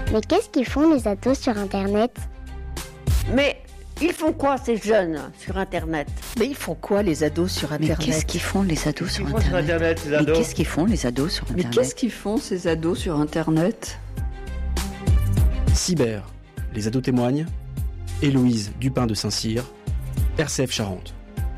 Mais qu'est-ce qu'ils font les ados sur Internet? Mais ils font quoi ces jeunes sur Internet? Mais ils font quoi les ados sur Internet? Mais qu'est-ce qu'ils font les ados sur Internet, Internet? ces ados Mais qu'est-ce qu'ils font les ados sur Internet? Mais qu'est-ce qu'ils font ces ados sur Internet? Cyber, les ados témoignent. Héloïse Dupin de Saint-Cyr, RCF Charente.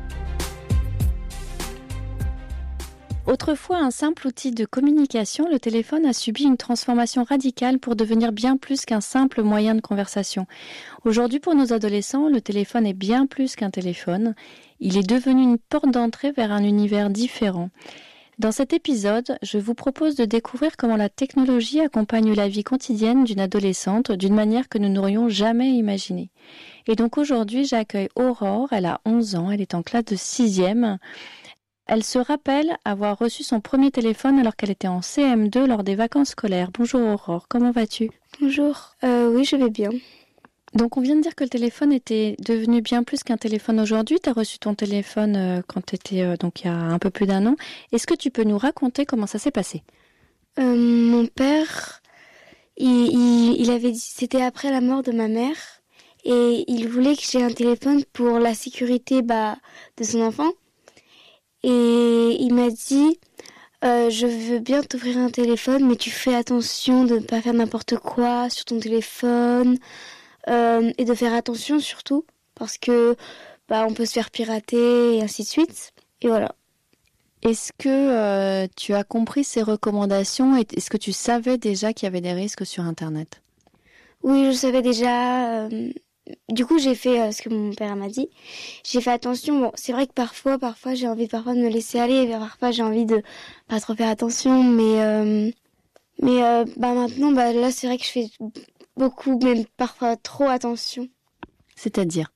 Autrefois un simple outil de communication, le téléphone a subi une transformation radicale pour devenir bien plus qu'un simple moyen de conversation. Aujourd'hui, pour nos adolescents, le téléphone est bien plus qu'un téléphone. Il est devenu une porte d'entrée vers un univers différent. Dans cet épisode, je vous propose de découvrir comment la technologie accompagne la vie quotidienne d'une adolescente d'une manière que nous n'aurions jamais imaginée. Et donc aujourd'hui, j'accueille Aurore, elle a 11 ans, elle est en classe de 6e. Elle se rappelle avoir reçu son premier téléphone alors qu'elle était en CM2 lors des vacances scolaires. Bonjour Aurore, comment vas-tu? Bonjour, oui je vais bien. Donc on vient de dire que le téléphone était devenu bien plus qu'un téléphone aujourd'hui. Tu as reçu ton téléphone quand tu étais donc il y a un peu plus d'un an. Est-ce que tu peux nous raconter comment ça s'est passé? Mon père, il avait dit, c'était après la mort de ma mère, et il voulait que j'ai un téléphone pour la sécurité de son enfant. Et il m'a dit, je veux bien t'offrir un téléphone, mais tu fais attention de ne pas faire n'importe quoi sur ton téléphone, et de faire attention surtout, parce que on peut se faire pirater et ainsi de suite. Et voilà. Est-ce que tu as compris ces recommandations et est-ce que tu savais déjà qu'il y avait des risques sur Internet? Oui, je savais déjà. Du coup, j'ai fait ce que mon père m'a dit. J'ai fait attention. Bon, c'est vrai que parfois, j'ai envie de me laisser aller. Et parfois, j'ai envie de pas trop faire attention. Mais maintenant, là, c'est vrai que je fais beaucoup, même parfois trop attention. C'est-à-dire?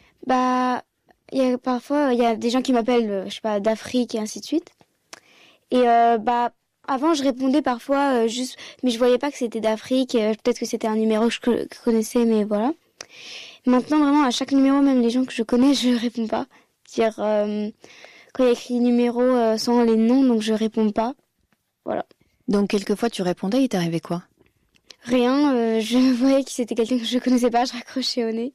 Il y a des gens qui m'appellent, je sais pas, d'Afrique et ainsi de suite. Et avant, je répondais parfois juste, mais je voyais pas que c'était d'Afrique. Peut-être que c'était un numéro que je connaissais, mais voilà. Maintenant, vraiment, à chaque numéro, même les gens que je connais, je réponds pas. C'est-à-dire, quand il y a écrit numéro sans les noms, donc je réponds pas. Voilà. Donc, quelquefois, tu répondais, il t'arrivait quoi? Rien, je voyais que c'était quelqu'un que je connaissais pas, je raccrochais au nez.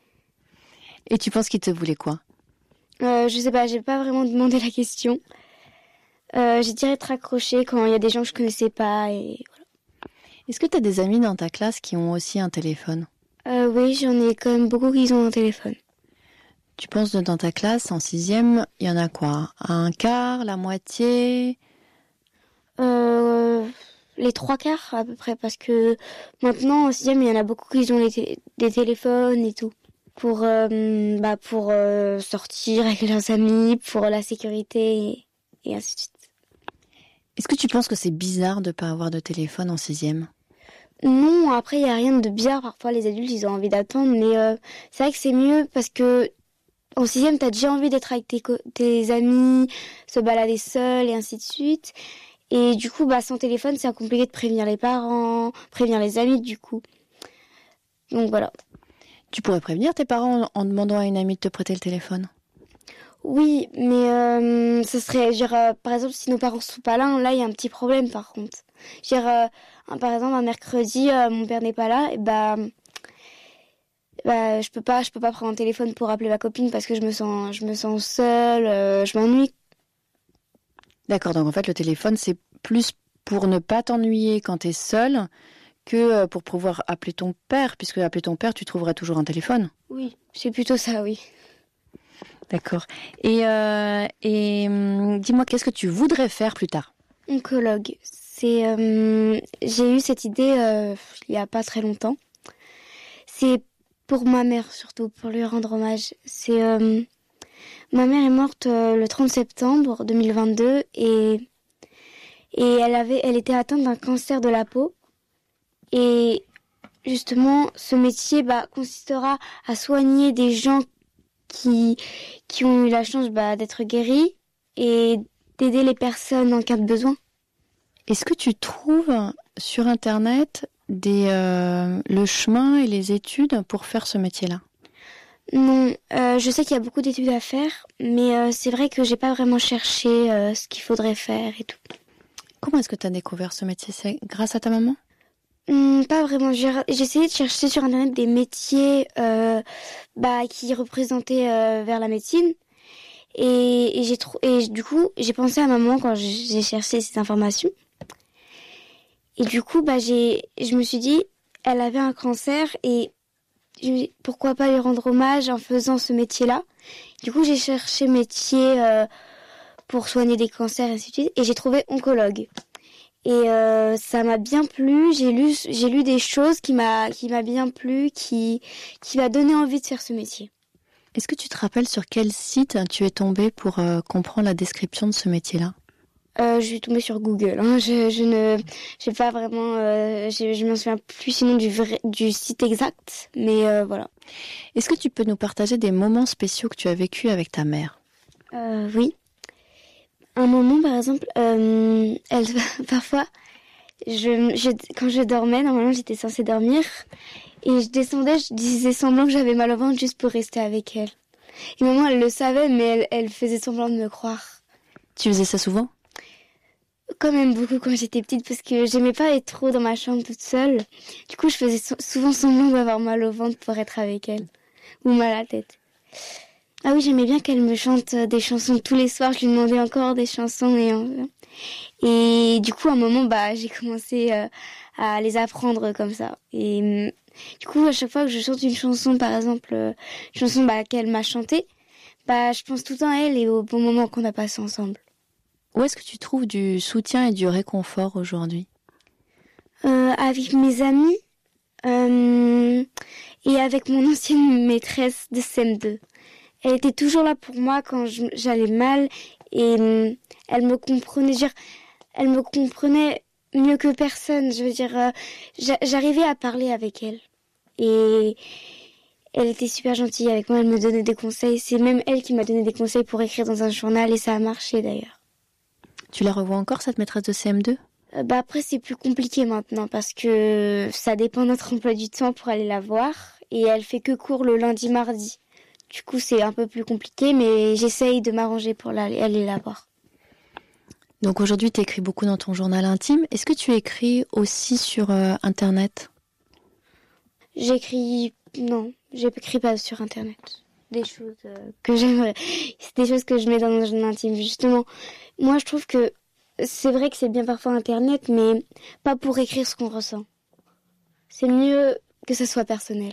Et tu penses qu'il te voulait quoi? Je sais pas, j'ai pas vraiment demandé la question. J'ai direct raccroché quand il y a des gens que je connaissais pas et voilà. Est-ce que tu as des amis dans ta classe qui ont aussi un téléphone? Oui, j'en ai quand même beaucoup qui ont un téléphone. Tu penses que dans ta classe, en 6e, il y en a quoi? Un quart, la moitié? Les 3/4 à peu près, parce que maintenant en 6e, il y en a beaucoup qui ont des téléphones et tout. Pour sortir avec leurs amis, pour la sécurité et ainsi de suite. Est-ce que tu penses que c'est bizarre de ne pas avoir de téléphone en 6e? Non, après, il n'y a rien de bizarre. Parfois, les adultes, ils ont envie d'attendre. Mais c'est vrai que c'est mieux parce que en 6e, tu as déjà envie d'être avec tes amis, se balader seul et ainsi de suite. Et du coup, sans téléphone, c'est compliqué de prévenir les parents, prévenir les amis, du coup. Donc voilà. Tu pourrais prévenir tes parents en demandant à une amie de te prêter le téléphone? Oui, mais ça serait, par exemple, si nos parents sont pas là, il y a un petit problème par contre. Par exemple, un mercredi, mon père n'est pas là, et je peux pas prendre un téléphone pour appeler ma copine parce que je me sens seule, je m'ennuie. D'accord, donc en fait, le téléphone, c'est plus pour ne pas t'ennuyer quand t'es seule que pour pouvoir appeler ton père, puisque appeler ton père, tu trouverais toujours un téléphone. Oui, c'est plutôt ça, oui. D'accord. Et dis-moi, qu'est-ce que tu voudrais faire plus tard? Oncologue. J'ai eu cette idée il y a pas très longtemps. C'est pour ma mère surtout, pour lui rendre hommage. Ma mère est morte le 30 septembre 2022 et elle était atteinte d'un cancer de la peau. Et justement, ce métier consistera à soigner des gens qui ont eu la chance d'être guéris et d'aider les personnes en cas de besoin. Est-ce que tu trouves sur Internet le chemin et les études pour faire ce métier-là? Non, je sais qu'il y a beaucoup d'études à faire, mais c'est vrai que j'ai pas vraiment cherché ce qu'il faudrait faire et tout. Comment est-ce que tu as découvert ce métier? C'est grâce à ta maman? Pas vraiment. J'ai essayé de chercher sur Internet des métiers qui représentaient vers la médecine. Et du coup, j'ai pensé à maman quand j'ai cherché ces informations. Et du coup, je me suis dit, elle avait un cancer et pourquoi pas lui rendre hommage en faisant ce métier-là. Du coup, j'ai cherché métier pour soigner des cancers et ainsi de suite. Et j'ai trouvé oncologue. Et ça m'a bien plu. J'ai lu des choses qui m'a bien plu, qui m'a donné envie de faire ce métier. Est-ce que tu te rappelles sur quel site tu es tombée pour comprendre la description de ce métier-là ? Je suis tombée sur Google. Hein. J'ai pas vraiment. Je m'en souviens plus sinon du site exact, mais voilà. Est-ce que tu peux nous partager des moments spéciaux que tu as vécus avec ta mère ? Oui. Un moment, par exemple, parfois, quand je dormais, normalement j'étais censée dormir, et je descendais, je disais semblant que j'avais mal au ventre juste pour rester avec elle. Et maman, elle le savait, mais elle faisait semblant de me croire. Tu faisais ça souvent ? Quand même beaucoup quand j'étais petite, parce que j'aimais pas être trop dans ma chambre toute seule. Du coup, je faisais souvent semblant d'avoir mal au ventre pour être avec elle, ou mal à la tête. Ah oui, j'aimais bien qu'elle me chante des chansons tous les soirs. Je lui demandais encore des chansons et du coup, à un moment, j'ai commencé à les apprendre comme ça. Et du coup, à chaque fois que je chante une chanson, par exemple, une chanson qu'elle m'a chantée, je pense tout le temps à elle et au bon moment qu'on a passé ensemble. Où est-ce que tu trouves du soutien et du réconfort aujourd'hui ? Avec mes amis et avec mon ancienne maîtresse de CM2. Elle était toujours là pour moi quand j'allais mal et elle me comprenait mieux que personne. Je veux dire, j'arrivais à parler avec elle et elle était super gentille avec moi. Elle me donnait des conseils. C'est même elle qui m'a donné des conseils pour écrire dans un journal et ça a marché d'ailleurs. Tu la revois encore, cette maîtresse de CM2 ? Après, c'est plus compliqué maintenant parce que ça dépend de notre emploi du temps pour aller la voir et elle fait que cours le lundi, mardi. Du coup, c'est un peu plus compliqué, mais j'essaye de m'arranger pour aller la voir. Donc aujourd'hui, tu écris beaucoup dans ton journal intime. Est-ce que tu écris aussi sur Internet ? Non, j'écris pas sur Internet. Des choses que j'aimerais. C'est des choses que je mets dans mon journal intime. Justement, moi, je trouve que c'est vrai que c'est bien parfois Internet, mais pas pour écrire ce qu'on ressent. C'est mieux que ça soit personnel.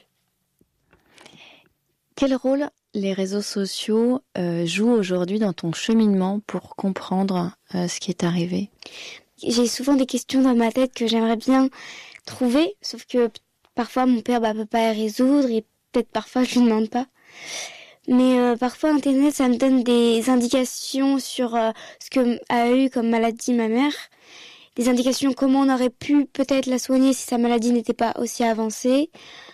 Quel rôle les réseaux sociaux jouent aujourd'hui dans ton cheminement pour comprendre ce qui est arrivé ? J'ai souvent des questions dans ma tête que j'aimerais bien trouver, sauf que parfois mon père peut pas les résoudre et peut-être parfois je lui demande pas. Mais parfois Internet ça me donne des indications sur ce que a eu comme maladie ma mère, des indications comment on aurait pu peut-être la soigner si sa maladie n'était pas aussi avancée,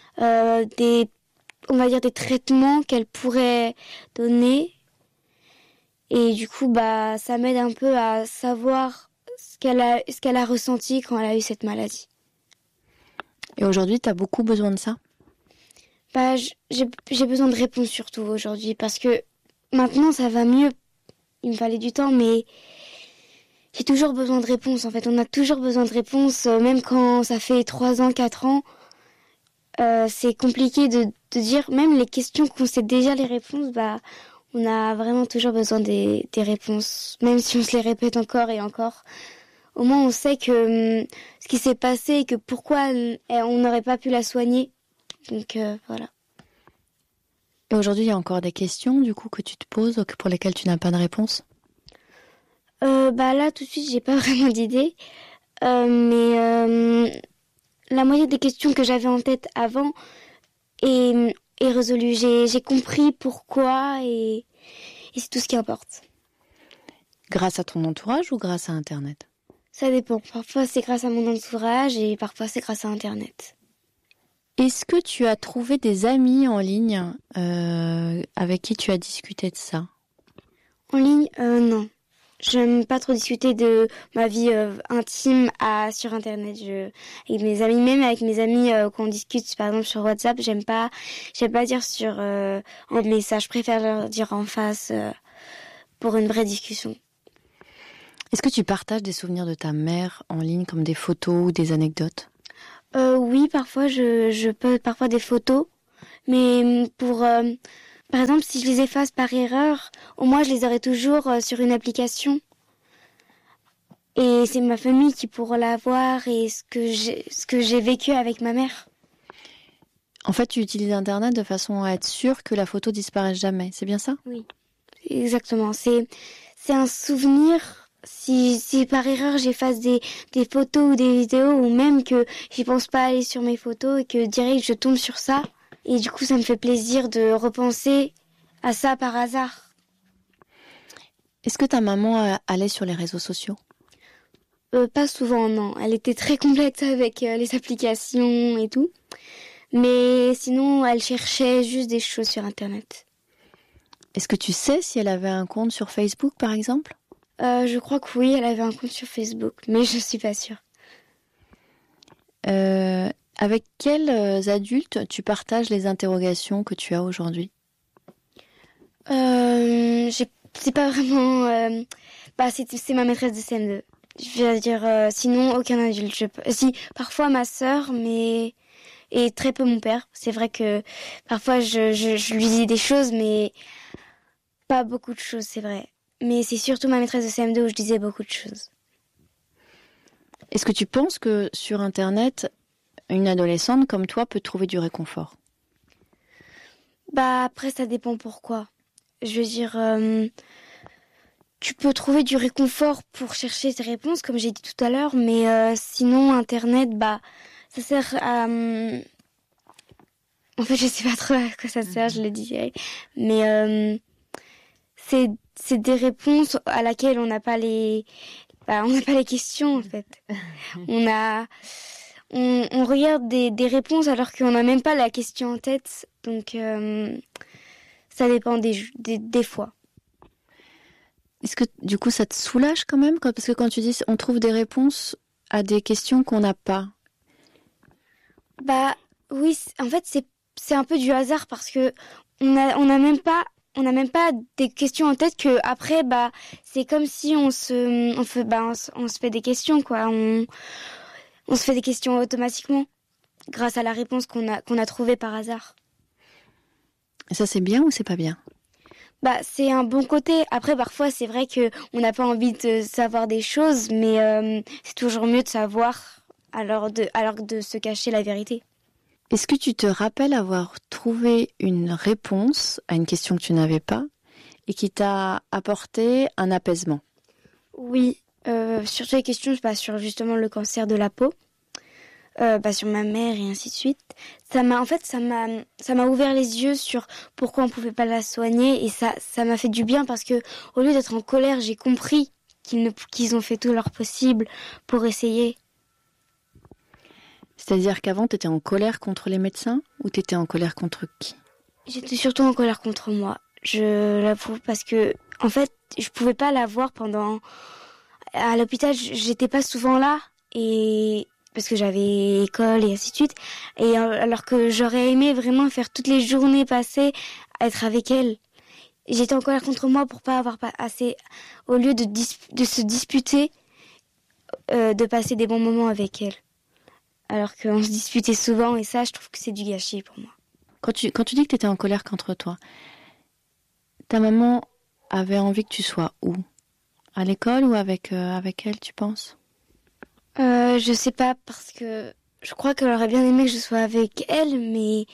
on va dire des traitements qu'elle pourrait donner. Et du coup, ça m'aide un peu à savoir ce qu'elle a ressenti quand elle a eu cette maladie. Et aujourd'hui, tu as beaucoup besoin de ça ? J'ai besoin de réponses surtout aujourd'hui parce que maintenant, ça va mieux. Il me fallait du temps, mais j'ai toujours besoin de réponses. En fait, on a toujours besoin de réponses, même quand ça fait 3 ans, 4 ans. C'est compliqué de dire, même les questions qu'on sait déjà les réponses, on a vraiment toujours besoin des réponses, même si on se les répète encore et encore. Au moins, on sait que ce qui s'est passé et que pourquoi on n'aurait pas pu la soigner. Donc, voilà. Et aujourd'hui, il y a encore des questions, du coup, que tu te poses, pour lesquelles tu n'as pas de réponse ? Là, tout de suite, j'ai pas vraiment d'idée. Mais la moitié des questions que j'avais en tête avant est résolue. J'ai compris pourquoi et c'est tout ce qui importe. Grâce à ton entourage ou grâce à Internet ? Ça dépend. Parfois, c'est grâce à mon entourage et parfois, c'est grâce à Internet. Est-ce que tu as trouvé des amis en ligne avec qui tu as discuté de ça ? En ligne, non. J'aime pas trop discuter de ma vie intime sur Internet. Avec mes amis, même avec mes amis quand on discute, par exemple sur WhatsApp, j'aime pas dire sur un message. Je préfère leur dire en face pour une vraie discussion. Est-ce que tu partages des souvenirs de ta mère en ligne comme des photos ou des anecdotes ? oui, parfois je poste parfois des photos, mais par exemple, si je les efface par erreur, au moins je les aurai toujours sur une application. Et c'est ma famille qui pourra la voir et ce que j'ai vécu avec ma mère. En fait, tu utilises Internet de façon à être sûr que la photo disparaisse jamais, c'est bien ça ? Oui, exactement. C'est un souvenir. Si par erreur j'efface des photos ou des vidéos, ou même que j'y pense pas aller sur mes photos et que direct je tombe sur ça, et du coup ça me fait plaisir de repenser à ça par hasard. Est-ce que ta maman allait sur les réseaux sociaux ? Pas souvent, non. Elle était très complexe avec les applications et tout. Mais sinon, elle cherchait juste des choses sur Internet. Est-ce que tu sais si elle avait un compte sur Facebook, par exemple ? Je crois que oui, elle avait un compte sur Facebook, mais je suis pas sûre. Avec quels adultes tu partages les interrogations que tu as aujourd'hui ? C'est pas vraiment... c'est ma maîtresse de CM2. Je veux dire, sinon, aucun adulte. Si, parfois ma sœur, mais... Et très peu mon père. C'est vrai que parfois je lui dis des choses, mais pas beaucoup de choses, c'est vrai. Mais c'est surtout ma maîtresse de CM2 où je disais beaucoup de choses. Est-ce que tu penses que sur Internet, une adolescente comme toi peut trouver du réconfort ? Après, ça dépend pourquoi. Je veux dire... Tu peux trouver du réconfort pour chercher tes réponses, comme j'ai dit tout à l'heure, mais sinon, Internet, ça sert à... En fait, je sais pas trop à quoi ça sert, je le disais. Mais c'est des réponses à laquelle on n'a pas les... on n'a pas les questions, en fait. On regarde des réponses alors qu'on n'a même pas la question en tête. Donc, ça dépend des fois. Est-ce que du coup ça te soulage quand même ? Parce que quand tu dis on trouve des réponses à des questions qu'on n'a pas. Oui, en fait c'est un peu du hasard parce que on n'a même pas des questions en tête que après c'est comme si on se fait des questions quoi. On se fait des questions automatiquement grâce à la réponse qu'on a trouvée par hasard. Et ça c'est bien ou c'est pas bien ? C'est un bon côté. Après, parfois, c'est vrai que on n'a pas envie de savoir des choses, mais c'est toujours mieux de savoir alors que de se cacher la vérité. Est-ce que tu te rappelles avoir trouvé une réponse à une question que tu n'avais pas et qui t'a apporté un apaisement ? Oui, surtout les questions sur justement le cancer de la peau. Sur ma mère et ainsi de suite. Ça m'a ouvert les yeux sur pourquoi on pouvait pas la soigner et ça m'a fait du bien parce que au lieu d'être en colère, j'ai compris qu'ils ont fait tout leur possible pour essayer. C'est-à-dire qu'avant, tu étais en colère contre les médecins ou tu étais en colère contre qui ? J'étais surtout en colère contre moi. Je l'avoue parce que en fait, je pouvais pas la voir à l'hôpital, j'étais pas souvent là et parce que j'avais école et ainsi de suite. Et alors que j'aurais aimé vraiment faire toutes les journées passées, être avec elle. J'étais en colère contre moi pour pas avoir assez, au lieu de se disputer, de passer des bons moments avec elle. Alors qu'on se disputait souvent et ça, je trouve que c'est du gâchis pour moi. Quand tu dis que tu étais en colère contre toi, ta maman avait envie que tu sois où ? À l'école ou avec elle, tu penses ? Je sais pas parce que je crois qu'elle aurait bien aimé que je sois avec elle, mais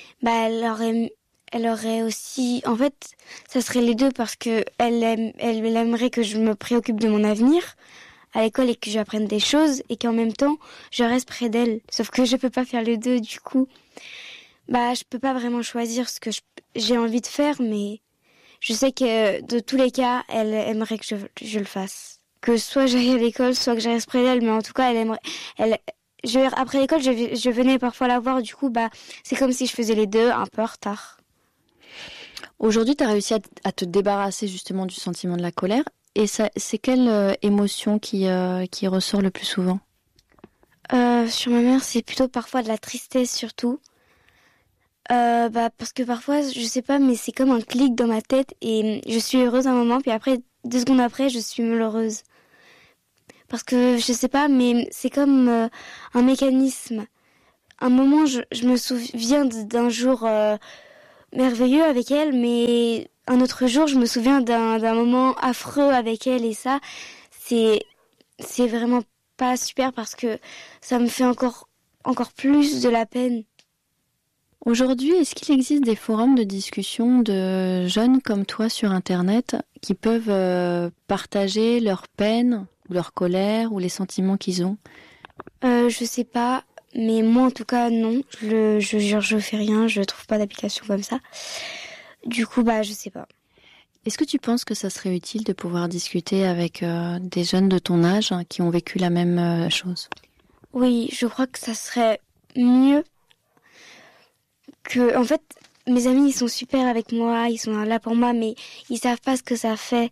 elle aurait aussi, en fait, ça serait les deux parce que elle aimerait que je me préoccupe de mon avenir à l'école et que j'apprenne des choses et qu'en même temps je reste près d'elle. Sauf que je peux pas faire les deux, du coup, je peux pas vraiment choisir ce que j'ai envie de faire, mais je sais que de tous les cas, elle aimerait que je le fasse. Que soit j'aille à l'école, soit que je reste près d'elle, mais en tout cas, après l'école, je venais parfois la voir, du coup, c'est comme si je faisais les deux un peu en retard. Aujourd'hui, tu as réussi à te débarrasser justement du sentiment de la colère, et c'est quelle émotion qui ressort le plus souvent ? Sur ma mère, c'est plutôt parfois de la tristesse surtout. Parce que parfois, je sais pas, mais c'est comme un clic dans ma tête et je suis heureuse un moment, puis après, 2 secondes après, je suis malheureuse. Parce que, je sais pas, mais c'est comme un mécanisme. un moment, je me souviens d'un jour merveilleux avec elle, mais un autre jour, je me souviens d'un moment affreux avec elle, et ça, c'est vraiment pas super parce que ça me fait encore plus de la peine. Aujourd'hui, est-ce qu'il existe des forums de discussion de jeunes comme toi sur Internet qui peuvent partager leurs peines, ou leur colère, ou les sentiments qu'ils ont ? Je sais pas, mais moi en tout cas non. Je jure, je fais rien, je trouve pas d'application comme ça. Du coup, je sais pas. Est-ce que tu penses que ça serait utile de pouvoir discuter avec des jeunes de ton âge qui ont vécu la même chose ? Oui, je crois que ça serait mieux que... En fait, mes amis, ils sont super avec moi, ils sont là pour moi, mais ils savent pas ce que ça fait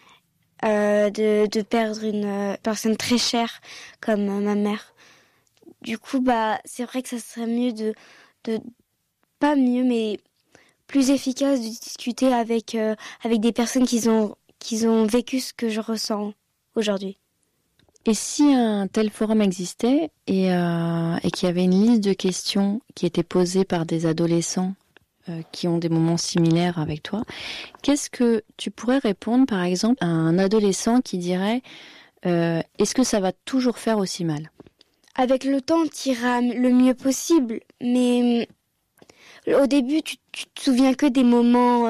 de perdre une personne très chère comme ma mère. Du coup, c'est vrai que ça serait mieux de pas mieux, mais plus efficace de discuter avec des personnes qui ont vécu ce que je ressens aujourd'hui. Et si un tel forum existait et qu'il y avait une liste de questions qui étaient posées par des adolescents qui ont des moments similaires avec toi, qu'est-ce que tu pourrais répondre, par exemple, à un adolescent qui dirait est-ce que ça va toujours faire aussi mal ? Avec le temps, tu iras le mieux possible, mais au début, tu te souviens que des moments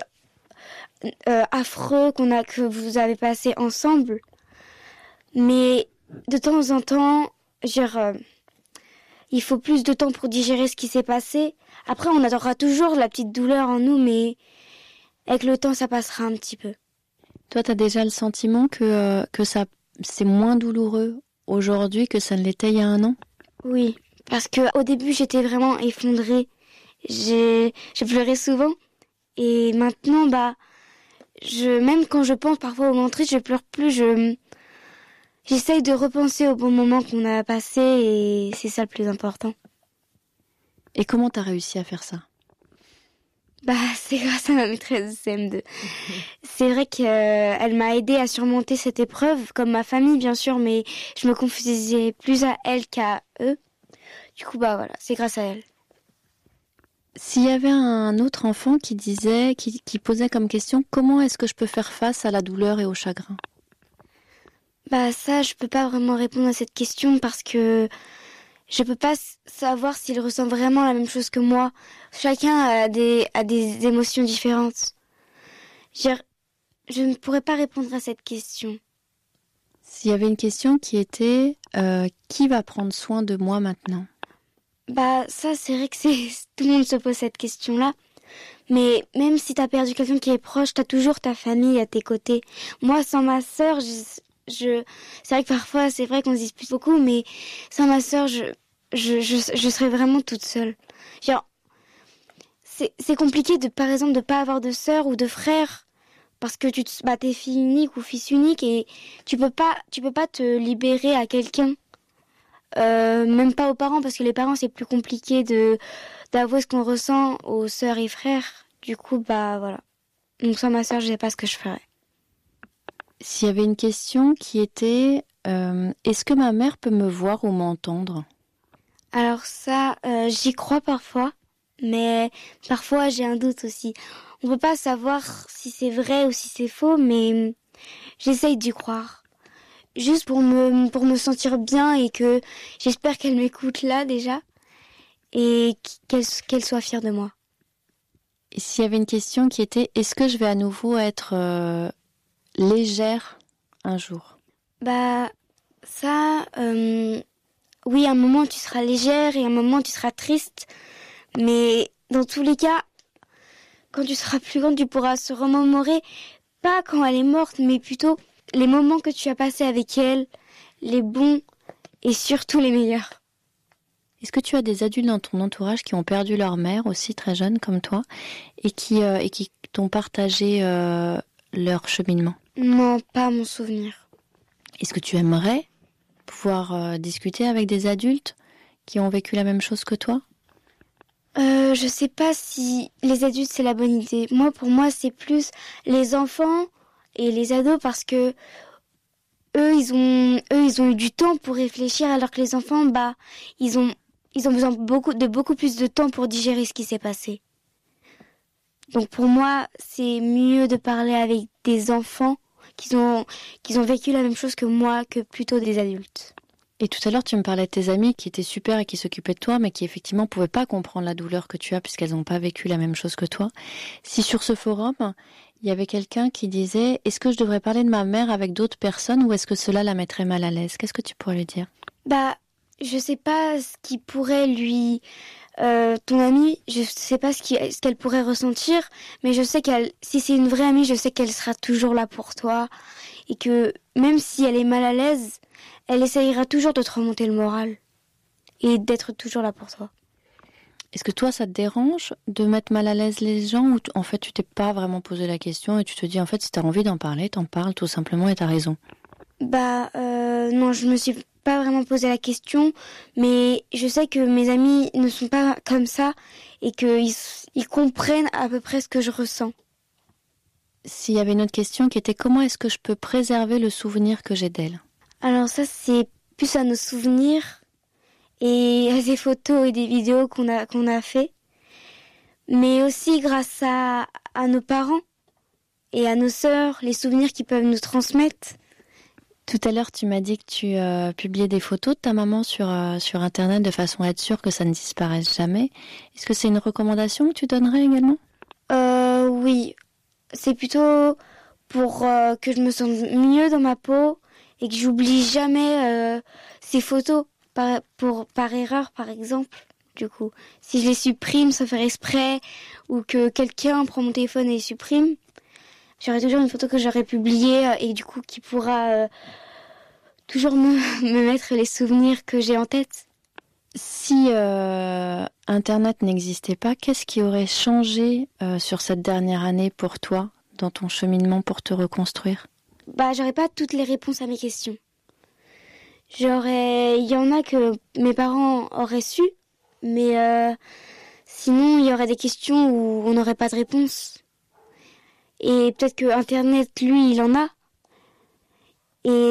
affreux que vous avez passés ensemble. Mais de temps en temps, il faut plus de temps pour digérer ce qui s'est passé. Après, on aura toujours la petite douleur en nous, mais avec le temps, ça passera un petit peu. Toi, tu as déjà le sentiment que c'est moins douloureux aujourd'hui que ça ne l'était il y a un an ? Oui, parce que au début, j'étais vraiment effondrée. J'ai pleuré souvent. Et maintenant, même quand je pense parfois au moment triste, je pleure plus. J'essaye de repenser au bon moment qu'on a passé et c'est ça le plus important. Et comment t'as réussi à faire ça ? C'est grâce à ma maîtresse de CM2. C'est vrai qu'elle m'a aidée à surmonter cette épreuve, comme ma famille bien sûr, mais je me confiais plus à elle qu'à eux. Du coup, voilà, c'est grâce à elle. S'il y avait un autre enfant qui posait comme question « Comment est-ce que je peux faire face à la douleur et au chagrin ?» Ça, je peux pas vraiment répondre à cette question parce que je peux pas savoir s'il ressent vraiment la même chose que moi. Chacun a des émotions différentes. Je ne pourrais pas répondre à cette question. S'il y avait une question qui était qui va prendre soin de moi maintenant ? Ça, c'est vrai que tout le monde se pose cette question-là. Mais même si t'as perdu quelqu'un qui est proche, t'as toujours ta famille à tes côtés. Moi, sans ma sœur, c'est vrai que parfois, c'est vrai qu'on se dispute beaucoup, mais sans ma sœur, je serais vraiment toute seule. C'est compliqué par exemple, de pas avoir de sœur ou de frère, parce que t'es fille unique ou fils unique et tu peux pas te libérer à quelqu'un. Même pas aux parents, parce que les parents, c'est plus compliqué d'avouer ce qu'on ressent aux sœurs et frères. Du coup, voilà. Donc sans ma sœur, je sais pas ce que je ferais. S'il y avait une question qui était est-ce que ma mère peut me voir ou m'entendre ? Alors ça, j'y crois parfois, mais parfois j'ai un doute aussi. On peut pas savoir si c'est vrai ou si c'est faux, mais j'essaye d'y croire. Juste pour me sentir bien et que j'espère qu'elle m'écoute là déjà et qu'elle soit fière de moi. Et s'il y avait une question qui était est-ce que je vais à nouveau être légère un jour ? Oui, à un moment tu seras légère et à un moment tu seras triste, mais dans tous les cas, quand tu seras plus grande, tu pourras se remémorer, pas quand elle est morte, mais plutôt les moments que tu as passés avec elle, les bons et surtout les meilleurs. Est-ce que tu as des adultes dans ton entourage qui ont perdu leur mère aussi très jeune comme toi et qui t'ont partagé leur cheminement ? Non, pas à mon souvenir. Est-ce que tu aimerais pouvoir discuter avec des adultes qui ont vécu la même chose que toi ? Je sais pas si les adultes c'est la bonne idée. Pour moi, c'est plus les enfants et les ados parce que eux, ils ont eu du temps pour réfléchir alors que les enfants, ils ont ils ont besoin de beaucoup plus de temps pour digérer ce qui s'est passé. Donc pour moi, c'est mieux de parler avec des enfants qui ont vécu la même chose que moi, que plutôt des adultes. Et tout à l'heure, tu me parlais de tes amies qui étaient super et qui s'occupaient de toi, mais qui effectivement pouvaient pas comprendre la douleur que tu as puisqu'elles n'ont pas vécu la même chose que toi. Si sur ce forum, il y avait quelqu'un qui disait « Est-ce que je devrais parler de ma mère avec d'autres personnes ou est-ce que cela la mettrait mal à l'aise ?» Qu'est-ce que tu pourrais lui dire ? Je sais pas ce qui pourrait lui... ton amie, je sais pas ce qu'elle pourrait ressentir, mais je sais si c'est une vraie amie, je sais qu'elle sera toujours là pour toi et que même si elle est mal à l'aise, elle essayera toujours de te remonter le moral et d'être toujours là pour toi. Est-ce que toi, ça te dérange de mettre mal à l'aise les gens ou en fait, tu t'es pas vraiment posé la question et tu te dis en fait, si t'as envie d'en parler, t'en parles tout simplement et t'as raison? Non, je me suis pas vraiment posé la question, mais je sais que mes amis ne sont pas comme ça et qu'ils comprennent à peu près ce que je ressens. S'il y avait une autre question qui était comment est-ce que je peux préserver le souvenir que j'ai d'elle? Alors ça, c'est plus à nos souvenirs et à des photos et des vidéos qu'on a fait, mais aussi grâce à nos parents et à nos sœurs, les souvenirs qu'ils peuvent nous transmettre. Tout à l'heure, tu m'as dit que tu publiais des photos de ta maman sur Internet de façon à être sûre que ça ne disparaisse jamais. Est-ce que c'est une recommandation que tu donnerais également? Oui. C'est plutôt pour que je me sente mieux dans ma peau et que j'oublie jamais ces photos par erreur, par exemple. Du coup, si je les supprime sans faire exprès ou que quelqu'un prend mon téléphone et les supprime, j'aurai toujours une photo que j'aurais publiée et du coup qui pourra toujours me mettre les souvenirs que j'ai en tête. Si Internet n'existait pas, qu'est-ce qui aurait changé sur cette dernière année pour toi, dans ton cheminement pour te reconstruire? J'aurais pas toutes les réponses à mes questions. Il y en a que mes parents auraient su, mais sinon il y aurait des questions où on n'aurait pas de réponse. Et peut-être que Internet, lui, il en a. Et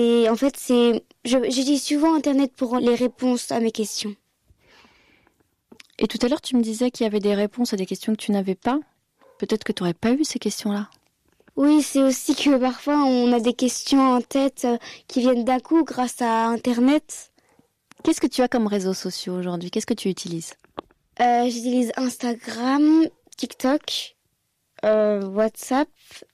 j'utilise souvent Internet pour les réponses à mes questions. Et tout à l'heure, tu me disais qu'il y avait des réponses à des questions que tu n'avais pas. Peut-être que tu n'aurais pas eu ces questions-là. Oui, c'est aussi que parfois on a des questions en tête qui viennent d'un coup grâce à Internet. Qu'est-ce que tu as comme réseaux sociaux aujourd'hui? Qu'est-ce que tu utilises? J'utilise Instagram, TikTok, WhatsApp,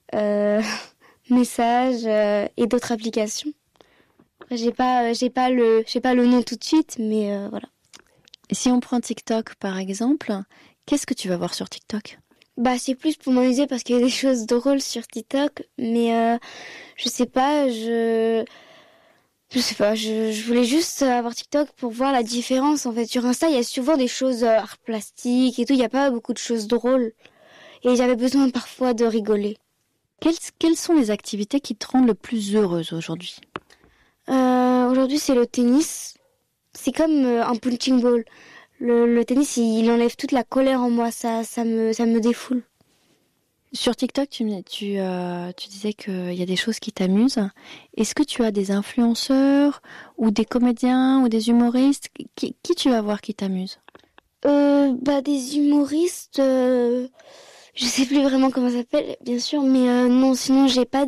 Messages et d'autres applications. J'ai pas le nom tout de suite, mais voilà. Et si on prend TikTok par exemple, qu'est-ce que tu vas voir sur TikTok? C'est plus pour m'amuser parce qu'il y a des choses drôles sur TikTok, mais je sais pas, je voulais juste avoir TikTok pour voir la différence. En fait, sur Insta, il y a souvent des choses art plastique et tout, il y a pas beaucoup de choses drôles. Et j'avais besoin parfois de rigoler. Quelles sont les activités qui te rendent le plus heureuse aujourd'hui? Aujourd'hui, c'est le tennis. C'est comme un punching ball. Le tennis, il enlève toute la colère en moi. Ça me défoule. Sur TikTok, tu disais qu'il y a des choses qui t'amusent. Est-ce que tu as des influenceurs ou des comédiens ou des humoristes qui tu vas voir qui t'amusent? Des humoristes... Je sais plus vraiment comment ça s'appelle, bien sûr, mais non, sinon j'ai pas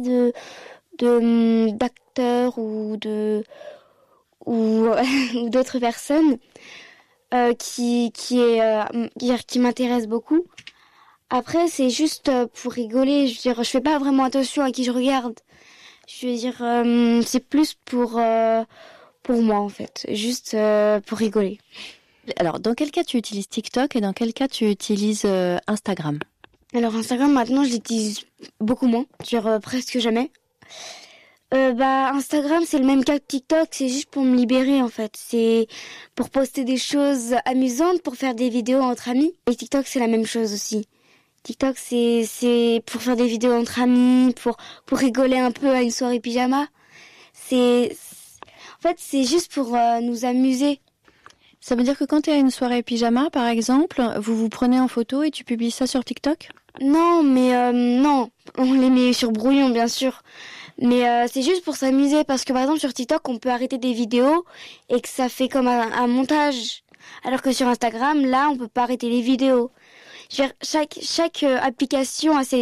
d'acteurs ou d'autres personnes qui m'intéressent beaucoup. Après, c'est juste pour rigoler. Je veux dire, je fais pas vraiment attention à qui je regarde. Je veux dire, c'est plus pour moi en fait, juste pour rigoler. Alors, dans quel cas tu utilises TikTok et dans quel cas tu utilises Instagram? Alors Instagram maintenant je l'utilise beaucoup moins, genre presque jamais. Instagram c'est le même cas que TikTok, c'est juste pour me libérer en fait. C'est pour poster des choses amusantes, pour faire des vidéos entre amis. Et TikTok c'est la même chose aussi. TikTok c'est pour faire des vidéos entre amis, pour rigoler un peu à une soirée pyjama. En fait c'est juste pour nous amuser. Ça veut dire que quand tu es à une soirée pyjama, par exemple, vous vous prenez en photo et tu publies ça sur TikTok? Non, mais non, on les met sur brouillon, bien sûr. Mais c'est juste pour s'amuser, parce que par exemple sur TikTok, on peut arrêter des vidéos et que ça fait comme un montage. Alors que sur Instagram, là, on peut pas arrêter les vidéos. Je veux dire, chaque application a ses